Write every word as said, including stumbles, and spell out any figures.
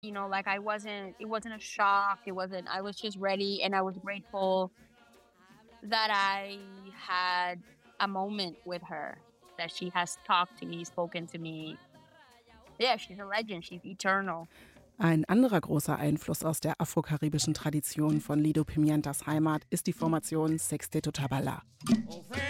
You know, like, I wasn't it wasn't a shock, it wasn't I was just ready, and I was grateful that I had a moment with her, that she has talked to me, spoken to me. Yeah, she's a legend, she's eternal. Ein anderer großer Einfluss aus der afrokaribischen Tradition von Lido Pimientas Heimat ist die Formation Sexteto Chabala.